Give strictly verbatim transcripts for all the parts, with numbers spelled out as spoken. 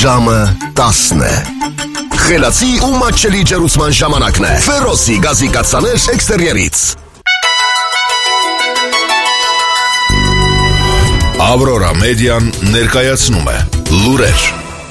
Ժամը տասն է։ Խելացի ու մատչելի ջերուցման ժամանակն է։ Ֆերոսի գազի կաթսաներ էքստերիերից։ Ավրորա մեդիան ներկայացնում է լուրեր։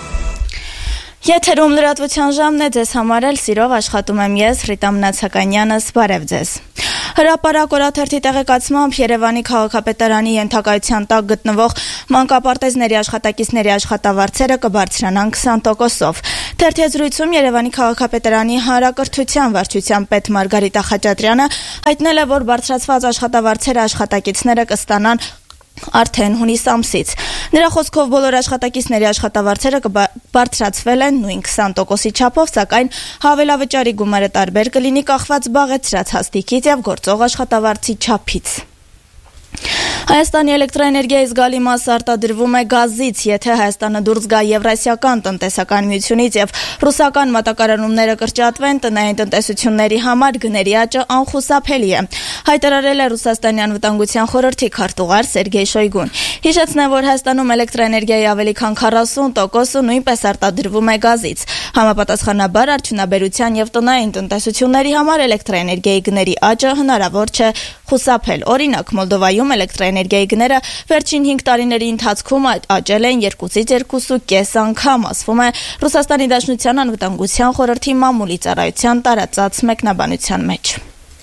Եթերում լրատվության ժամն է, ձեզ համար էլ սիրով աշխատում եմ ես, Ռիտա Մնացականյանս, բարև ձեզ։ Հրապարակ օրաթերթի տեղեկացմամբ Երևանի քաղաքապետարանի ենթակայության տակ գտնվող մանկապարտեզների աշխատակիցների աշխատավարձերը կբարձրանան քսան տոկոսով։ Թերթի զրույցում Երևանի քաղաքապետարանի հանրակրթության վարչության պետ Մարգարիտա Խաչատրյանը հայտնել է, որ բարձրացված աշխատավարձերը աշխատակիցները կստանան արդեն հունիս ամսից։ Նրա խոսքով բոլոր աշխատակիցների աշխատավարձերը բարձրացվել են նույն քսան տոկոսի չափով, սակայն հավելավճարի գումարը տարբեր կլինի կախված զբաղեցրած հաստիքից եւ գործող աշխատավարձի չափից։ Հայաստանի էլեկտրաէներգիայի զգալի մասը արտադրվում է գազից, եթե Հայաստանը դուրս գա Եվրասիական տնտեսական միությունից եւ ռուսական մատակարարումները կրճատվեն, տնային տնտեսությունների համար գների աճը անխուսափելի է, հայտարարել է Ռուսաստանի անվտանգության խորհրդի քարտուղար Սերգեյ Շոյգուն։ Հիշեցնեմ, որ Հայաստանում էլեկտրաէներգիայի ավելի քան քառասուն տոկոսը նույնպես արտադրվում է գազից։ Համապատասխանաբար արդյունաբերության եւ տնային տնտեսությունների համար էլեկտրաէներգիայի գների աճը հնարավոր չէ խուսափել։ Օրինակ, Մոլդովայում էլեկտրաէներգիայի գները վերջին հինգ տարիների ընթացքում աճել են երկուսից երկուսու կես անգամ, ասվում է Ռուսաստանի Դաշնության անվտանգության խորհրդի մամուլի ծառայության տարածած մեկնաբանության մեջ։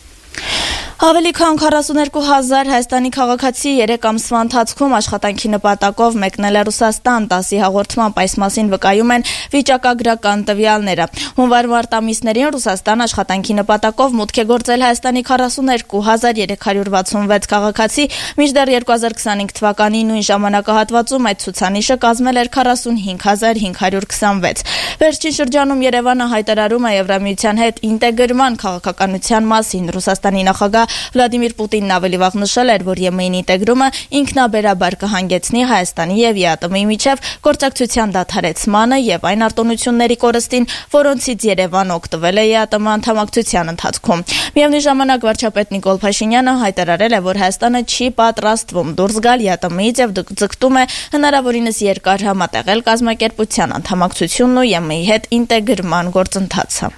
Ավելի քան քառասուներկու հազար Հայաստանի քաղաքացի երեք ամսվա ընթացքում աշխատանքի նպատակով մեկնել է Ռուսաստան, տասի հաղորդմամբ այս մասին վկայում են վիճակագրական տվյալները։ Հունվար-մարտ ամիսներին Ռուսաստան աշխատանքի նպատակով մուտք է գործել Հայաստանի քառասուներկու հազար երեք հարյուր վաթսունվեց քաղաքացի, մինչդեռ երկու հազար քսանհինգ թվականի նույն ժամանակահատվածում այդ ցուցանիշը կազմել էր քառասունհինգ հազար հինգ հարյուր քսանվեց։ Վերջին շրջանում Երևանը հայտարարում է Եվրամիության հետ ինտեգրման քաղաքականության մասին։ Ռուսաստանի նախագահ Վլադիմիր Պուտինն ավելի վաղ նշել էր, որ ԵՄ-ի ինտեգրումը ինքնաբերաբար կհանգեցնի Հայաստանի եւ ԵԱՏՄ-ի միջև գործակցության դադարեցմանը եւ այն արտոնությունների կորստին, որոնցից Երևանը օգտվել է ԵԱՏՄ անդամակցության ընթացքում։ Միևնույն ժամանակ վարչապետ Նիկոլ Փաշինյանը հայտարարել է, որ Հայաստանը չի պատրաստվում դուրս գալ ԵԱՏՄ-ից եւ ձգտում է հնարավորինս երկար համատեղել կազմակերպության անդամակցությունն ու ԵՄ-ի հետ ինտեգրման գործընթացը։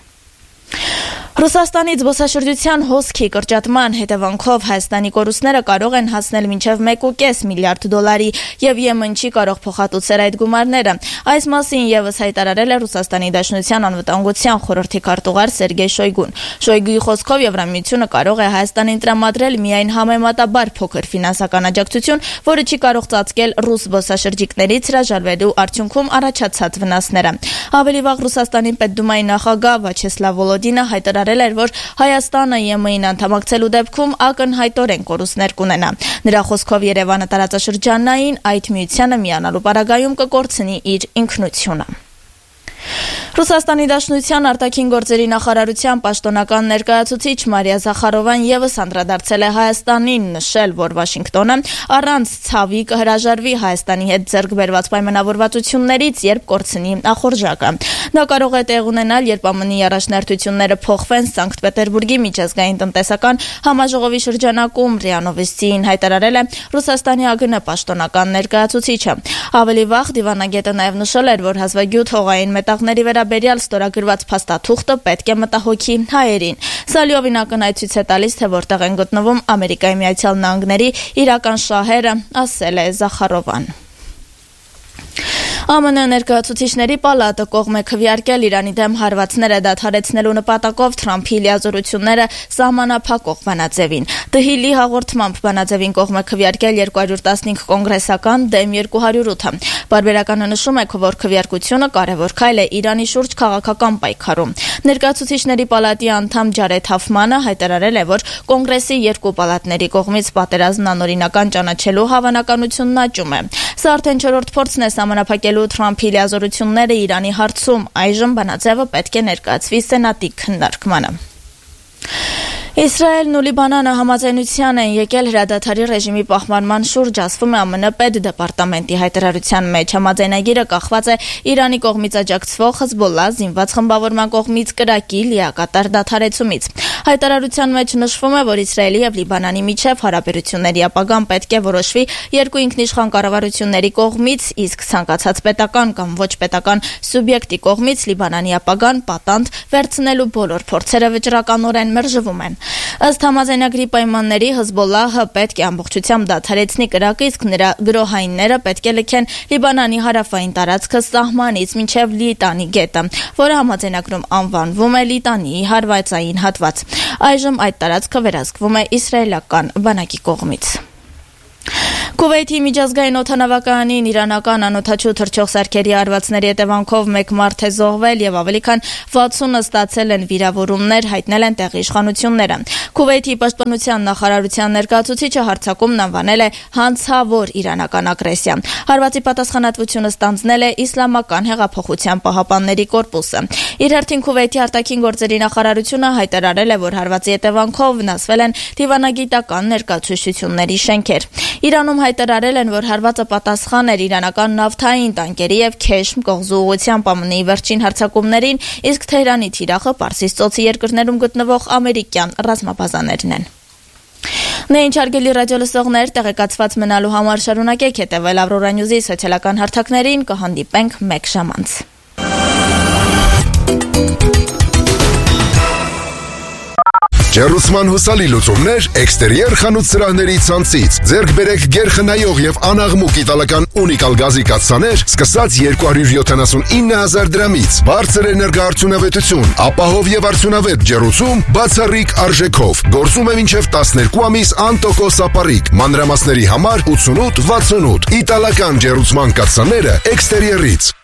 Ռուսաստանի զբոսաշրջության հոսքի կրճատման հետևանքով Հայաստանի կորուստները կարող են հասնել մինչև մեկ ու կես միլիարդ դոլարի եւ ԵՄ-ն չի կարող փոխհատուցել այդ գումարները։ Այս մասին եւս հայտարարել է Ռուսաստանի Դաշնության անվտանգության խորհրդի քարտուղար Սերգեյ Շոյգուն։ Շոյգուի խոսքով Եվրամիությունը կարող է Հայաստանին տրամադրել միայն համեմատաբար փոքր ֆինանսական աջակցություն, որը չի կարող ծածկել ռուս զբոսաշրջիկներից հրաժարվելու արդյունքում առաջացած վնասները։ Ավելի վաղ Ռուսաստանի պետդումայի նախագահ Վաչեսլավ Վոլոդինը հայտարարել էր, որ Հայաստանը ԵՄ-ին անդամակցելու դեպքում ակնհայտորեն կորուստներ կունենա։ Նրա խոսքով Երևանը տարածաշրջանային այդ միությանը միանալու պարագայում կկորցնի իր ինքնությունը։ Ռուսաստանի Դաշնության արտաքին գործերի նախարարության պաշտոնական ներկայացուցիչ Մարիա Զախարովան եւս անդրադարձել է Հայաստանին, նշել, որ Վաշինգտոնը առանց ցավի կհրաժարվի Հայաստանի հետ ձեռք բերված պայմանավորվածություններից, երբ կորցնի ախորժակը։ Դա կարող է տեղ ունենալ, երբ ԱՄՆ-ի առաջնահերթությունները փոխվեն Սանկտ Պետերբուրգի միջազգային տնտեսական համաժողովի շրջանակում, ՌԻԱ Նովոստիին հայտարարել է Ռուսաստանի ԱԳՆ պաշտոնական ներկայացուցիչը։ Ավելի վաղ դիվանագետը նաեւ նշել էր, որ հազվագյուտ հողային մետաղների վերաբերյալ ստորագրված փաստաթուղթը պետք է մտահոգի հայերին։ Սա լիովին ակնհայտ է տալիս, թե որտեղ են գտնվում Ամերիկայի Միացյալ Նահանգների իրական շահերը, ասել է Զախարովան։ ԱՄՆ ներկայացուցիչների պալատը կողմ է քվեարկել Իրանի դեմ հարվածները դադարեցնելու նպատակով Թրամփի լիազորությունները սահմանափակող բանաձևին։ Դհիլի հաղորդմամբ բանաձևին կողմ է քվեարկել երկու հարյուր տասնհինգ կոնգրեսական դեմ երկու հարյուր ութը։ Բարբերականը նշում է, որ քվեարկությունը կարևոր քայլ է Իրանի շուրջ քաղաքական պայքարում։ Ներկայացուցիչների պալատի անդամ Ջարեդ Հաֆմանը հայտարարել է, որ կոնգրեսի երկու պալատների կողմից պատերազմն անօրինական ճանաչելու հավանականությունն աճում է։ Սա արդեն չորրորդ փորձն է սահմանափակելու Թրամփի լիազորությունները Իրանի հարցում։ Այժմ բանաձևը պետք է ներկայացվի Սենատի քննարկմանը։ Իսրայելն ու Լիբանանը համաձայնության են եկել հրադադարի ռեժիմի պահպանման շուրջ, ասվում է ԱՄՆ պետդեպարտամենտի հայտարարության մեջ։ Համաձայնագիրը կախված է Իրանի կողմից աջակցվող Հեզբոլլա զինված խմբավորման կողմից կրակի լիակատար դադարեցումից։ Հայտարարության մեջ նշվում է, որ Իսրայելի եւ Լիբանանի միջև հարաբերությունների ապագան պետք է որոշվի երկու ինքնիշխան կառավարությունների կողմից, իսկ ցանկացած պետական կամ ոչ պետական սուբյեկտի կողմից Լիբանանի ապագան պատանդ վերցնելու բոլոր փորձերը վճռականորեն մերժվում են։ Ըստ համաձայնագրի պայմանների Հեզբոլլահը պետք է ամբողջությամբ դադարեցնի կրակը, իսկ նրա գրոհայինները պետք է լքեն Լիբանանի հարավային տարածքը սահմանից մինչև Լիտանի գետը, որը համաձայնագրում անվանվում է Լիտանիի հարվածային հատված։ Այժմ այդ տարածքը վերահսկվում է իսրայելական բանակի կողմից։ Քուվեյթի միջազգային օդանավականին իրանական անօդաչու թռչող սարքերի արվածների հետևանքով մեկ մարդ է զոհվել եւ ավելի քան վաթսունը ստացել են վիրավորումներ, հայտնել են տեղի իշխանությունները։ Քուվեյթի պաշտպանության նախարարության ներկայացուցիչը հարձակումն անվանել է հանցավոր իրանական ագրեսիա։ Հարվածի պատասխանատվությունը ստանձնել է Իսլամական հեղափոխության պահապանների կորպուսը։ Իր հերթին Քուվեյթի արտաքին գործերի նախարարությունը հայտարարել է, որ հարվածի հետևանքով վնասվել են դիվանագիտական ներկայացուցչությունների շենքեր։ Իրանում հայտարարել են, որ հարվածը պատասխան էր իրանական նավթային տանկերի եւ Քեշմ կղզու ուղղությամբ ԱՄՆ-ի վերջին հարձակումներին, իսկ Թեհրանի թիրախը Պարսից ծոցի երկրներում գտնվող ամերիկյան ռազմաբազաներն են։ Նույն հարգելի ռադիոլսողներ, տեղեկացված մնալու համար շարունակեք հետևել Ավրորա Նյուզի սոցիալական հարթակներին, կհանդիպենք մեկ ժամ անց։ Ջեռուցման հուսալի լուծումներ էքստերիեր խանութ սրահների ցանցից։ Ձեռք բերեք գերխնայող եւ անաղմուկ իտալական ունիկալ գազի կաթսաներ, սկսած երկու հարյուր յոթանասունինը հազար դրամից։ Բարձր էներգաարդյունավետություն, ապահով եւ արդյունավետ ջեռուցում բացառիկ արժեքով։ Գործում է մինչեւ տասներկու ամիս անտոկոս ապառիկ։ Մանրամասների համար ութսունութ վաթսունութ։ Իտալական ջեռուցման կաթսաները էքստերիերից։